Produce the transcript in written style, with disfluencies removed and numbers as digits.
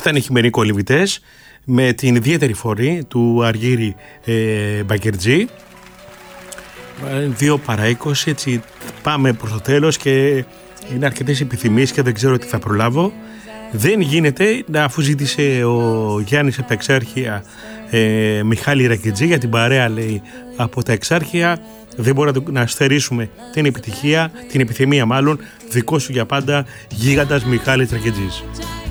ήταν οι χειμερινοί κολυμβητές με την ιδιαίτερη φορή του Αργύρη Μπακερτζή. 2 παρά 20, έτσι πάμε προς το τέλος και είναι αρκετές επιθυμίες και δεν ξέρω τι θα προλάβω. Δεν γίνεται, αφού ζήτησε ο Γιάννης από τα Εξάρχεια Μιχάλη Ρακετζή για την παρέα, λέει, από τα Εξάρχεια, δεν μπορούμε να στερήσουμε την επιτυχία, την επιθυμία μάλλον, δικό σου για πάντα, γίγαντας Μιχάλης Ρακετζής.